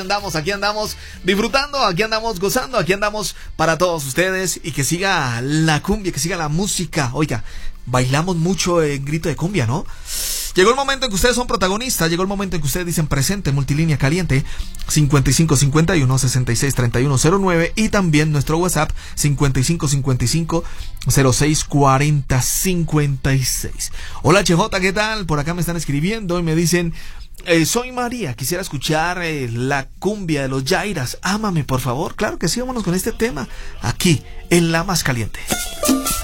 Aquí andamos disfrutando, aquí andamos gozando, aquí andamos para todos ustedes y que siga la cumbia, que siga la música. Oiga, bailamos mucho en grito de cumbia, ¿no? Llegó el momento en que ustedes son protagonistas, llegó el momento en que ustedes dicen presente, multilínea caliente 5551-663109 y también nuestro WhatsApp 5555-064056. Hola CJ, ¿qué tal? Por acá me están escribiendo y me dicen... soy María, quisiera escuchar la cumbia de los Yairas. Ámame, por favor. Claro que sí, vámonos con este tema aquí en La Más Caliente.